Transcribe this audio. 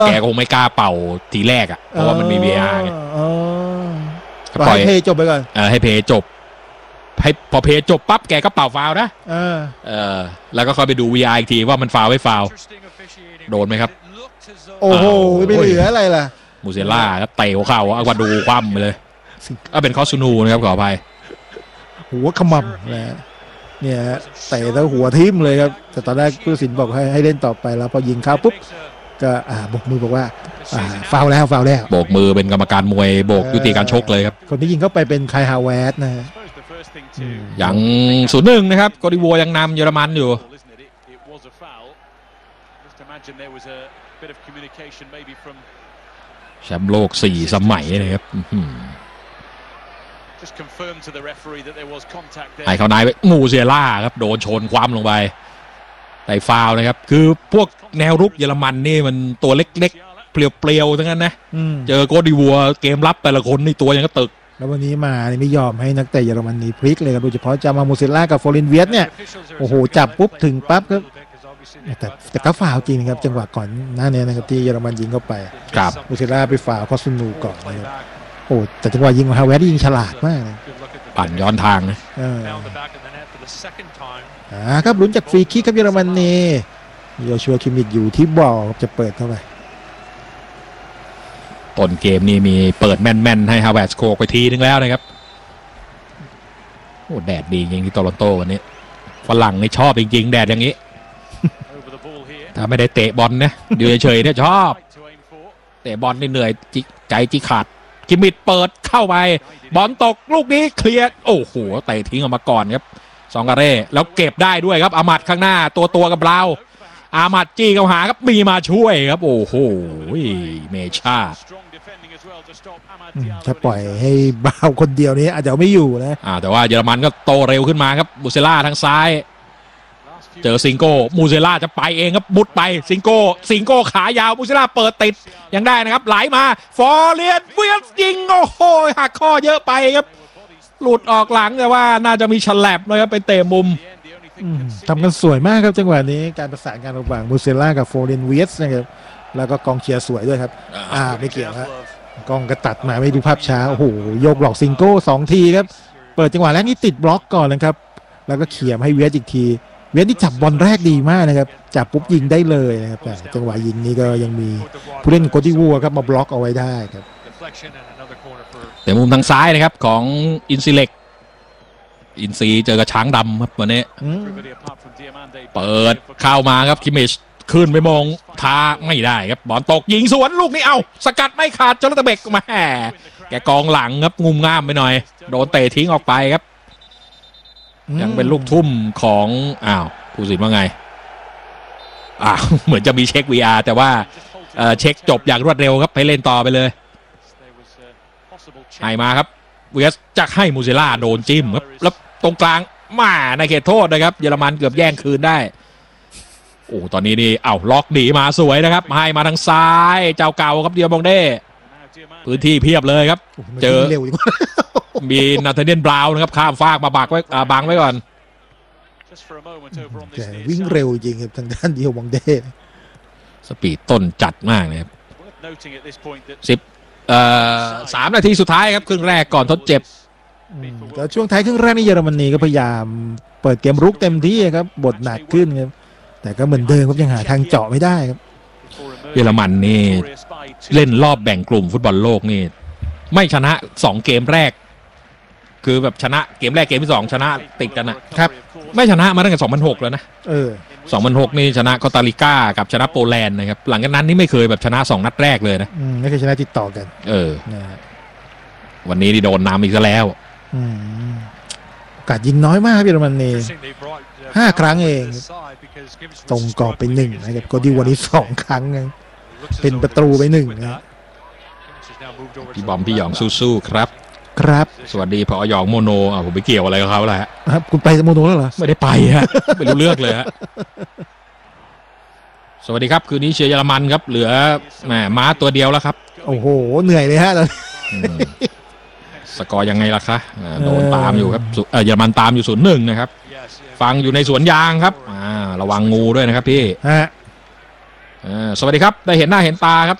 แกคงไม่กล้าเป่าทีแรกอ่ะเพราะว่ามันมี VAR ไงปล่อยให้เพย์จบไปก่อนให้เพย์จบพอเพย์จบปั๊บแกก็เป่าฟาวล์นะแล้วก็ค่อยไปดู VAR อีกทีว่ามันฟาวล์ไม่ฟาวล์โดนไหมครับโอ้โหไม่เหลืออะไรล่ะมูเซล่าก็เตะหัวเข่าอากวาดูคว่ำไปเลยเป็นคอสซูนูนะครับขออภัยหัวขมำนะเนี่ยเตะแล้วหัวทิ่มเลยครับแต่ตอนแรกผู้ตัดสินบอกให้เล่นต่อไปแล้วพอยิงเข้าปุ๊บก็โบกมือบอกว่าฟาวแล้วโบกมือเป็นกรรมการมวยโบกยุติการชกเลยครับคนที่ยิงเข้าไปเป็นไคฮาวเวร์ดนะยัง0-1นะครับโกดิโวยังนำเยอรมันอยู่แชมป์โลก4 สมัยนะครับไอ้เขานายมูเซล่าครับโดนชนคว่ำลงไปแต่ฟาวนะครับคือพวกแนวรุกเยอรมันนี่มันตัวเล็กๆเปลี่ยวๆทั้งนั้นนะเจอโกดิโวเกมรับแต่ละคนนี่ตัวยังก็ตึกแล้ววันนี้มาไม่ยอมให้นักเตะเยอรมนีพลิกเลยครับโดยเฉพาะจามามูเซล่ากับโฟลินเวียสเนี่ยโอ้โหจับปุ๊บถึงปั๊บครับแต่ก็ฟาวจริงนะครับจังหวะก่อนหน้านี้นะครับที่เยอรมันยิงเข้าไปครับมูเซล่าไปฟาวคอสนูก่อนนะครับโอ้แต่จังหวะยิงของฮาวเวร์ดยิงฉลาดมากเลยปั่นย้อนทางนะครับลุ้นจากฟรีคิกครับเยอรมนีโยชัวคิมมิชอยู่ที่บอลจะเปิดเข้าไปต้นเกมนี้มีเปิดแม่นๆให้ฮาวเวร์ดโคกไปทีนึงแล้วนะครับโอ้แดดดีจริงที่โตรอนโตวันนี้ฝรั่งนี่ชอบจริงๆแดดอย่างนี้ถ้าไม่ได้เตะบอลนะอยู่เฉยๆเนี่ยชอบเตะบอลนี่เหนื่อยใจจิขาดคิมมิชเปิดเข้าไปบอลตกลูกนี้เคลียร์โอ้โหเตะทิ้งออกมาก่อนครับซองการเร่แล้วเก็บได้ด้วยครับอามัดข้างหน้าตัวกับเราอามัดจี้เข้าหาครับมีมาช่วยครับโอ้โหเมชาถ้าปล่อยให้บราวคนเดียวนี้อาจจะไม่อยู่นะแต่ว่าเยอรมันก็โตเร็วขึ้นมาครับมูเซล่าทางซ้ายเจอซิงโก้มูเซล่าจะไปเองครับมุดไปซิงโก้ขายาวมูเซล่าเปิดติดยังได้นะครับไหลมาฟอร์เรียนเวียสยิงโอ้โหหักข้อเยอะไปครับหลุดออกหลังแต่ว่าน่าจะมีฉลับเลยครับไปเตะมุมทำกันสวยมากครับจังหวะนี้การประสานงานระหว่างมูเซล่ากับโฟเรนเวียสนะครับแล้วก็กองเชียร์สวยด้วยครับไม่เกี่ยวครับกองกระตัดมาไม่ดูภาพช้าโอ้โหโยกหลอกซิงโก้2 ทีครับเปิดจังหวะแรกนี่ติดบล็อกก่อนนะครับแล้วก็เขี่ยให้เวียสอีกทีเวียสที่จับบอลแรกดีมากนะครับจับปุ๊บยิงได้เลยนะครับแต่จังหวะยิงนี้ก็ยังมีผู้เล่นโกติวัวครับมาบล็อกเอาไว้ได้ครับแต่มุมทางซ้ายนะครับของอินซีเล็กอินซีเจอกับช้างดำครับวันนี้เปิดเข้ามาครับคิมมิชขึ้นไปมองท้าไม่ได้ครับบอลตกยิงสวนลูกนี้เอาสกัดไม่ขาดจนตะเบกมาแกกองหลังครับงุมง่ามไปหน่อยโดนเตะทิ้งออกไปครับยังเป็นลูกทุ่มของผู้สินว่าไงเหมือนจะมีเช็ค VR แต่ว่าเช็คจบอย่างรวดเร็วครับให้เล่นต่อไปเลยให้มาครับเวียสจะให้มูเซล่าโดนจิ้มครับแล้วตรงกลางมาในเขตโทษนะครับเยอรมันเกือบแย่งคืนได้โอ้ตอนนี้นี่ล็อกหนีมาสวยนะครับให้มาทางซ้ายเจ้าเก่าครับเดียบองเด้พื้นที่เพียบเลยครับเจอมีนาธาเนียลบราวน์นะครับข้ามฟากมาบังไว้ก่อนแต่วิ่งเร็วจริงครับทางด้านเดียบองเด้สปีดต้นจัดมากนะครับ3 นาทีสุดท้ายครับครึ่งแรกก่อนทดเจ็บแต่ช่วงท้ายครึ่งแรกนี่เยอรมนีก็พยายามเปิดเกมรุกเต็มที่ครับบทหนักขึ้นครับแต่ก็เหมือนเดิมครับยังหาทางเจาะไม่ได้ครับเยอรมันนี่เล่นรอบแบ่งกลุ่มฟุตบอลโลกนี่ไม่ชนะ2 เกมแรกคือแบบชนะเกมแรกเกมที่2ชนะติดกันนะครับไม่ชนะมาตั้งแต่2006แล้วนะ2006นี่ชนะคอสตาริกากับชนะโปแลนด์นะครับหลังจากนั้นนี่ไม่เคยแบบชนะ2 นัดแรกเลยนะไม่เคยชนะติดต่อกันวันนี้นี่โดนนำอีกแล้วโอกาสยิงน้อยมากเยอรมนี5 ครั้งเองตรงกรอบไป1นะครับก็ดีวันนี้2 ครั้งเป็นประตูไป1นะพี่บอมพี่หยองสู้ๆครับสวัสดีพอหยองโมโนผมไปเกี่ยวอะไรกับเขาแล้วครับคุณไปโมโนแล้วเหรอไม่ได้ไปฮะไม่รู้เลือกเลยฮะสวัสดีครับคืนนี้เชียร์เยอรมันครับเหลือม้าตัวเดียวแล้วครับโอ้โหเหนื่อยเลยฮะสกอร์ยังไงล่ะคะโดนตามอยู่ครับเยอรมันตามอยู่0-1นะครับฟังอยู่ในสวนยางครับระวังงูด้วยนะครับพี่สวัสดีครับได้เห็นหน้าเห็นตาครับ